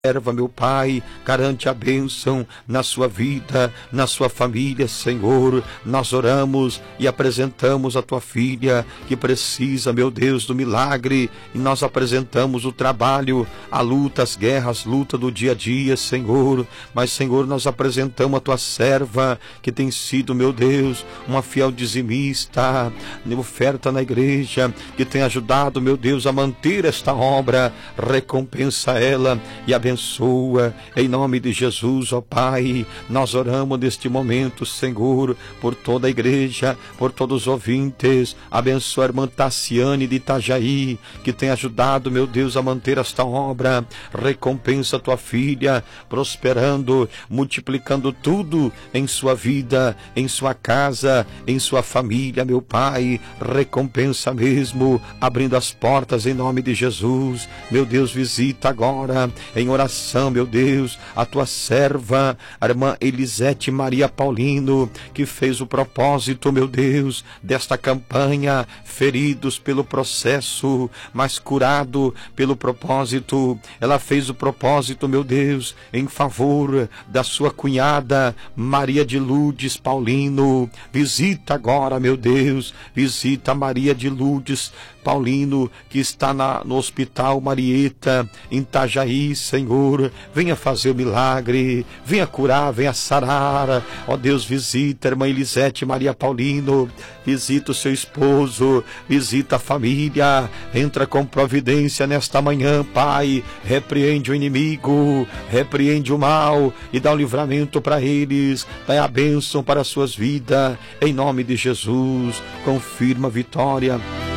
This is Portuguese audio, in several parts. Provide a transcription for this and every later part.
serva, meu Pai, garante a bênção na sua vida, na sua família, Senhor. Nós oramos e apresentamos a tua filha que precisa, meu Deus, do milagre, e nós apresentamos o trabalho, a luta, as guerras, luta do dia a dia, Senhor. Mas, Senhor, nós apresentamos a tua serva que tem sido, meu Deus, uma fiel dizimista, oferta na igreja, que tem ajudado, meu Deus, a manter esta obra. Recompensa ela e abençoa, em nome de Jesus, ó Pai. Nós oramos neste momento, Senhor, por toda a igreja, por todos os ouvintes. Abençoa a irmã Tassiane de Itajaí, que tem ajudado, meu Deus, a manter esta obra. Recompensa a tua filha, prosperando, multiplicando tudo em sua vida, em sua casa, em sua família, meu Pai. Recompensa mesmo, abrindo as portas em nome de Jesus. Meu Deus, visita agora, em oração, meu Deus, a tua serva, a irmã Elisete Maria Paulino, que fez o propósito, meu Deus, desta campanha, feridos pelo processo, mas curado pelo propósito. Ela fez o propósito, meu Deus, em favor da sua cunhada Maria de Lourdes Paulino. Visita agora, meu Deus, visita Maria de Lourdes Paulino, que está no Hospital Marieta, em Itajaí, Senhor. Venha fazer o milagre, venha curar, venha sarar. Ó Deus, visita a irmã Elisete Maria Paulino, visita o seu esposo, visita a família, entra com providência nesta manhã, Pai. Repreende o inimigo, repreende o mal e dá um livramento para eles, dá a bênção para as suas vidas, em nome de Jesus. Confirma a vitória.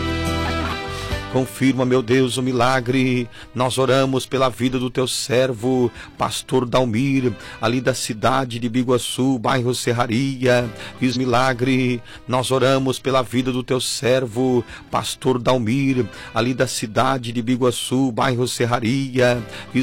Confirma, meu Deus, o milagre. Nós oramos pela vida do teu servo, pastor Dalmir, ali da cidade de Biguaçu, bairro Serraria. Fiz milagre. Nós oramos pela vida do teu servo, pastor Dalmir, ali da cidade de Biguaçu, bairro Serraria.